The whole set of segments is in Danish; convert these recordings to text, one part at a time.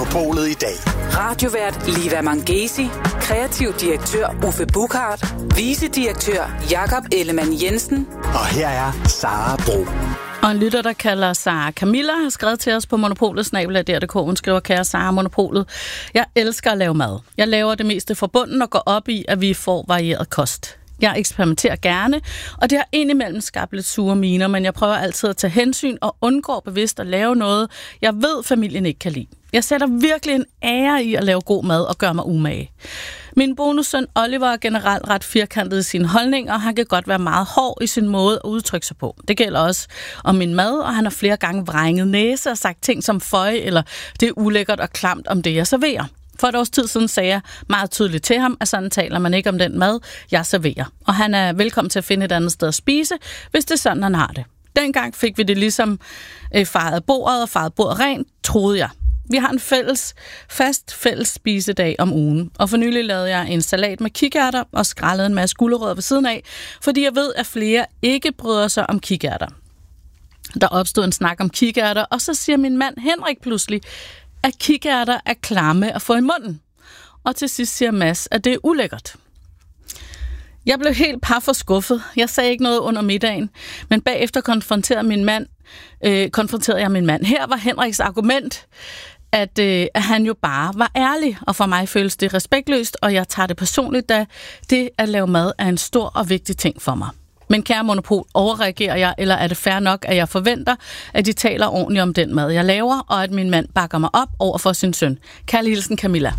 Monopolet i dag. Radiovært Liva Mangesi, kreativ direktør Uffe Buchhardt, vicedirektør Jakob Ellemann Jensen. Og her er Sara Bro. Og en lytter, der kalder Sara Camilla, har skrevet til os på monopolet@dr.dk. Hun skriver: kære Sara, Monopolet, jeg elsker at lave mad. Jeg laver det meste fra bunden og går op i, at vi får varieret kost. Jeg eksperimenterer gerne, og det har indimellem skabt lidt sure miner, men jeg prøver altid at tage hensyn og undgår bevidst at lave noget, jeg ved, familien ikke kan lide. Jeg sætter virkelig en ære i at lave god mad og gøre mig umage. Min bonussøn Oliver er generelt ret firkantet i sine holdninger, og han kan godt være meget hård i sin måde at udtrykke sig på. Det gælder også om min mad, og han har flere gange vrænget næse og sagt ting som føj, eller det er ulækkert og klamt om det, jeg serverer. For et års tid siden sagde jeg meget tydeligt til ham, at sådan taler man ikke om den mad, jeg serverer. Og han er velkommen til at finde et andet sted at spise, hvis det er sådan, han har det. Dengang fik vi det ligesom fejret bordet rent, troede jeg. Vi har en fast fælles spisedag om ugen, og for nylig lavede jeg en salat med kikærter og skrællede en masse gulerødder ved siden af, fordi jeg ved, at flere ikke bryder sig om kikærter. Der opstod en snak om kikærter, og så siger min mand Henrik pludselig, at kikærter er klamme at få i munden. Og til sidst siger Mads, at det er ulækkert. Jeg blev helt for skuffet. Jeg sagde ikke noget under middagen, men bagefter konfronterede jeg min mand. Her var Henriks argument, at han jo bare var ærlig, og for mig føles det respektløst, og jeg tager det personligt, da det at lave mad er en stor og vigtig ting for mig. Men kære Monopol, overreagerer jeg, eller er det fair nok, at jeg forventer, at de taler ordentligt om den mad, jeg laver, og at min mand bakker mig op over for sin søn? Kærlig hilsen, Camilla.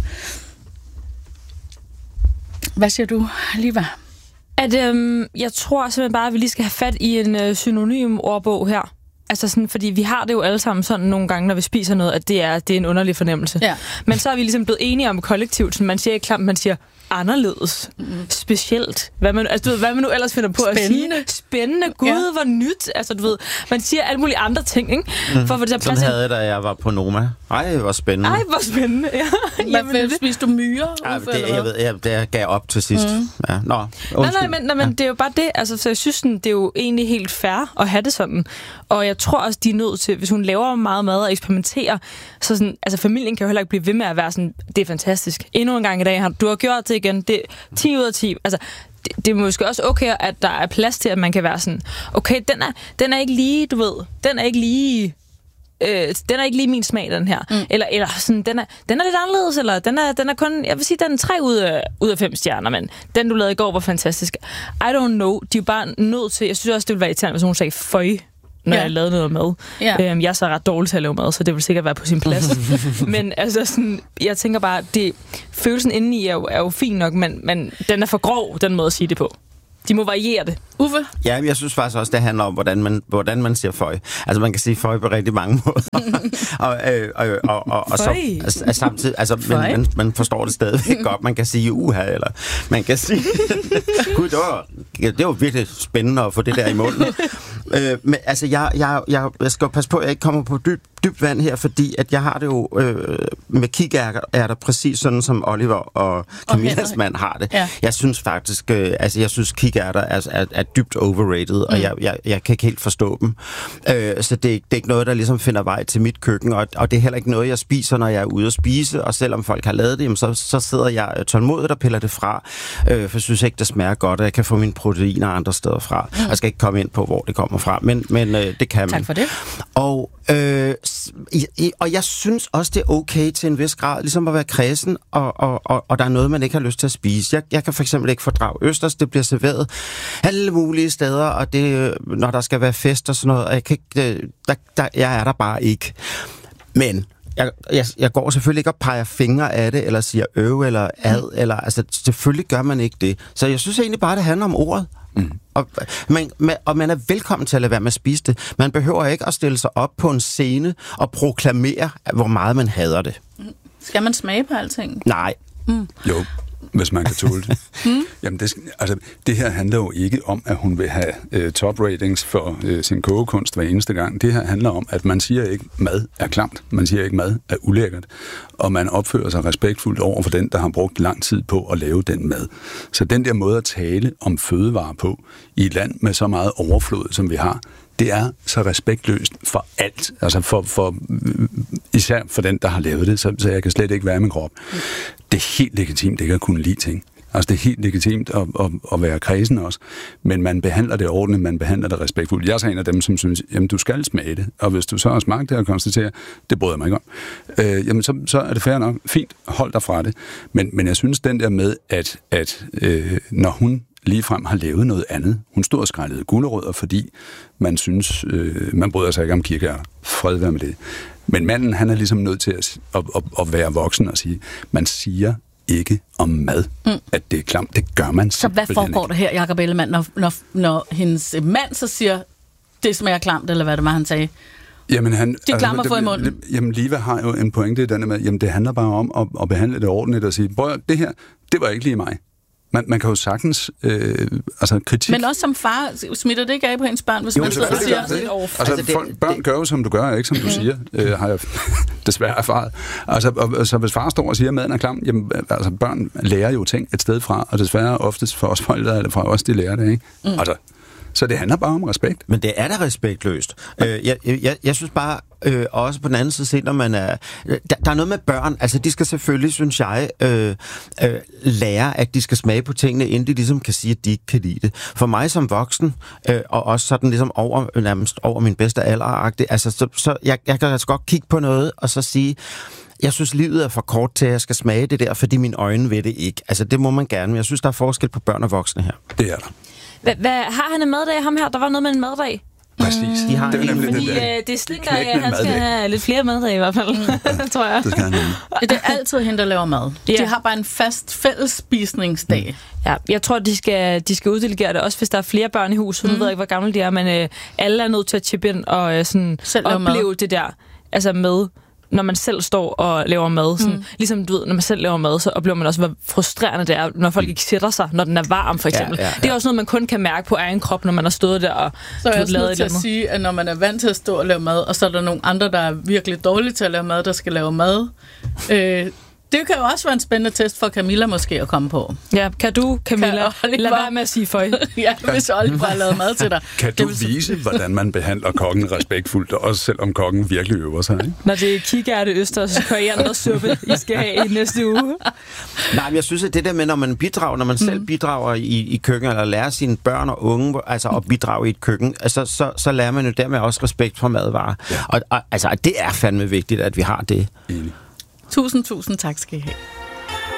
Hvad siger du, Liva? Jeg tror simpelthen bare, at vi lige skal have fat i en synonym ordbog her. Altså sådan, fordi vi har det jo alle sammen sådan nogle gange, når vi spiser noget, at det er en underlig fornemmelse. Ja. Men så er vi ligesom blevet enige om kollektivt, så man siger ikke klamt, man siger anderledes, specielt. Hvad man nu ellers finder på spændende. At sige. Spændende. Gud, hvor nyt. Altså, du ved, man siger alle mulige andre ting, ikke? For at få det til sådan havde jeg, da jeg var på Noma. Ej, hvor spændende. Ja. Hvad spiste du myrer? Det gav op til sidst. Ja. Men det er jo bare det. Altså, så jeg synes, sådan, det er jo egentlig helt fair at have det sådan. Og jeg tror også, de er nødt til, hvis hun laver meget mad og eksperimenterer, så sådan, altså familien kan jo heller ikke blive ved med at være sådan, det er fantastisk. Endnu en gang i dag, du har gjort det igen, det er 10 ud af 10. Altså, det er måske også okay, at der er plads til, at man kan være sådan, okay, den er ikke lige, du ved, den er ikke lige min smag, den her. Eller sådan, den er lidt anderledes, eller den er kun, jeg vil sige, den er 3 ud af 5 stjerner, men den, du lavede i går, var fantastisk. I don't know, de er jo bare nødt til, jeg synes også, det ville være irriterende, hvis hun sagde føj, når jeg lavede noget mad. Ja. Jeg er så ret dårlig til at lave mad, så det vil sikkert være på sin plads. Men altså sådan, jeg tænker bare, følelsen indeni er jo fin nok, men den er for grov, den måde at sige det på. De må variere det. Uffe? Ja, jeg synes faktisk også, det handler om, hvordan man siger føj. Altså, man kan sige føj på rigtig mange måder. og så samtidig, altså, man forstår det stadigvæk godt. Man kan sige uha, eller man kan sige... Gud, det var virkelig spændende at få det der i munden. Men altså, jeg skal jo passe på, at jeg ikke kommer på dybt vand her, fordi at jeg har det jo med kikærter præcis sådan, som Oliver og Camillas mand har det. Ja. Jeg synes faktisk, kikærter er dybt overrated, og jeg kan ikke helt forstå dem. Så det er ikke noget, der ligesom finder vej til mit køkken, og det er heller ikke noget, jeg spiser, når jeg er ude at spise, og selvom folk har lavet det, jamen, så sidder jeg tålmodigt og piller det fra, for jeg synes ikke, det smager godt, og jeg kan få mine proteiner andre steder fra. Jeg skal ikke komme ind på, hvor det kommer fra, men det kan man. Tak for det. Og jeg synes også, det er okay til en vis grad, ligesom at være kræsen, og der er noget, man ikke har lyst til at spise. Jeg kan for eksempel ikke fordrage østers, det bliver serveret alle mulige steder, og det, når der skal være fest og sådan noget, og jeg er der bare ikke. Men jeg går selvfølgelig ikke og peger fingre af det, eller siger eller ad, eller altså selvfølgelig gør man ikke det. Så jeg synes egentlig bare, det handler om ordet. Og man er velkommen til at lade være med at spise det. Man behøver ikke at stille sig op på en scene og proklamere, hvor meget man hader det. Skal man smage på alting? Nej. Jo, hvis man kan tåle det. Jamen, det her handler jo ikke om, at hun vil have top ratings for sin kogekunst hver eneste gang. Det her handler om, at man siger ikke, mad er klamt. Man siger ikke, mad er ulækkert. Og man opfører sig respektfuldt over for den, der har brugt lang tid på at lave den mad. Så den der måde at tale om fødevarer på i et land med så meget overflod, som vi har, det er så respektløst for alt. Altså især for den, der har lavet det, så jeg kan slet ikke være i min krop. Det er helt legitimt ikke at kunne lide ting. Altså, det er helt legitimt at være kredsen også, men man behandler det ordentligt, man behandler det respektfuldt. Jeg er så en af dem, som synes, jamen, du skal smage det, og hvis du så har smagt det og konstaterer, det bryder jeg mig ikke om, jamen, så er det fair nok. Fint, hold dig fra det. Men jeg synes, den der med, at når hun ligefrem har lavet noget andet, hun stod og skrællede gulerødder, fordi man synes, man bryder sig ikke om kirkeærter. Fred være med det. Men manden, han er ligesom nødt til at være voksen og sige, man siger ikke om mad, at det er klamt. Det gør man simpelthen. Så hvad foregår der her, Jacob Ellemann, når hendes mand så siger, det smager klamt, eller hvad det var, han sagde? Jamen, det er klamt at få i munden. Jamen, Liva har jo en pointe i denne med, jamen, det handler bare om at behandle det ordentligt og sige, prøv, det her, det var ikke lige mig. Man kan jo sagtens kritik. Men også som far, smitter det ikke af på hendes børn, hvis man sidder og siger... Børn gør jo, som du gør, ikke som du siger, har jeg desværre erfaret. Altså, hvis far står og siger, at maden er klam, jamen, altså, børn lærer jo ting et sted fra, og desværre oftest for os forældre, eller fra os, de lærer det, ikke? Altså, så det handler bare om respekt. Men det er da respektløst. Jeg synes bare, også på den anden side, set, når man er... Der er noget med børn. Altså, de skal selvfølgelig, synes jeg, lære, at de skal smage på tingene, inden de ligesom kan sige, at de ikke kan lide det. For mig som voksen, og også sådan ligesom nærmest over min bedste alder, altså, så jeg kan altså godt kigge på noget, og så sige... Jeg synes, livet er for kort til, at jeg skal smage det der, fordi mine øjne ved det ikke. Altså, det må man gerne, men jeg synes, der er forskel på børn og voksne her. Det er der. Har han en maddag, ham her? Der var noget med en maddag. Præcis. De har det er nemlig fordi det slinger af, at han skal have lidt flere maddage i hvert fald, tror jeg. Det skal han nemlig. Det er altid hende, der laver mad. Ja. De har bare en fast fællesspisningsdag. Ja, jeg tror, de skal uddelegere det, også hvis der er flere børn i huset. Nu ved jeg ikke, hvor gamle de er, men alle er nødt til at chippe ind og sådan opleve det der altså med... Når man selv står og laver mad. Sådan, ligesom du ved, når man selv laver mad, så oplever man også, hvor frustrerende det er, når folk ikke sætter sig, når den er varm, for eksempel. Ja. Det er også noget, man kun kan mærke på egen krop, når man har stået der og så er jeg også nødt til at sige, at når man er vant til at stå og lave mad, og så er der nogle andre, der er virkelig dårlige til at lave mad, der skal lave mad. Det kan jo også være en spændende test for Camilla måske at komme på. Ja, kan du, Camilla, lad være med at sige føj. Ja, hvis Oliver har lavet mad til dig. Kan du vise, hvordan man behandler kokken respektfuldt, også selvom kokken virkelig øver sig, ikke? Når det er kikærte øster, så kører jeg noget suppe, I skal have i næste uge. Nej, men jeg synes, at det der med, når man selv bidrager i køkken, eller lærer sine børn og unge altså at bidrage i et køkken, altså, så lærer man jo dermed også respekt for madvarer. Ja. Og altså, det er fandme vigtigt, at vi har det. Tusind tak skal I have.